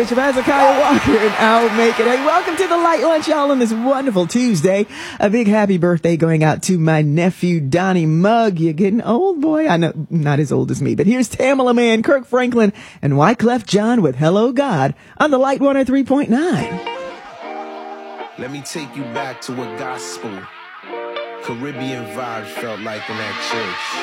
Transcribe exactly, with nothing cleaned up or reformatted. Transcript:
Bishop Hezekiah Walker, and I'll make it. Hey, welcome to the Light Lunch, y'all, on this wonderful Tuesday. A big happy birthday going out to my nephew, Donnie Mugg. You're getting old, boy. I know, not as old as me, but here's Tamala Man, Kirk Franklin, and Wyclef John with Hello God on the Light one oh three point nine. Let me take you back to what gospel, Caribbean vibes felt like in that church.